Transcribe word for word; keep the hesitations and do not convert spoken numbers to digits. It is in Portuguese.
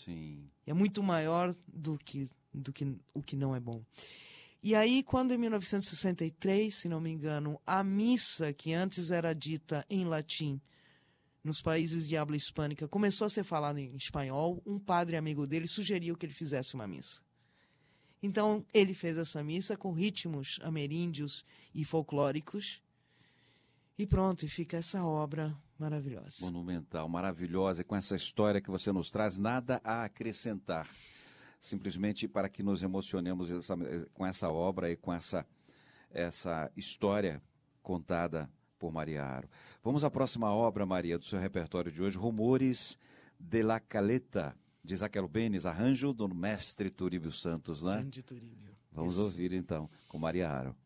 Sim. É muito maior do que, do que o que não é bom. E aí, quando em mil novecentos e sessenta e três, se não me engano, a missa, que antes era dita em latim, nos países de habla hispânica, começou a ser falada em espanhol, um padre amigo dele sugeriu que ele fizesse uma missa. Então, ele fez essa missa com ritmos ameríndios e folclóricos. E pronto, e fica essa obra maravilhosa. Monumental, maravilhosa, e com essa história que você nos traz, nada a acrescentar. Simplesmente para que nos emocionemos essa, com essa obra e com essa, essa história contada por Maria Aro. Vamos à próxima obra, Maria, do seu repertório de hoje, Rumores de la Caleta, de Isaac Albéniz, arranjo do mestre Turíbio Santos, né? Grande Turíbio. Vamos Isso. ouvir então, com Maria Aro.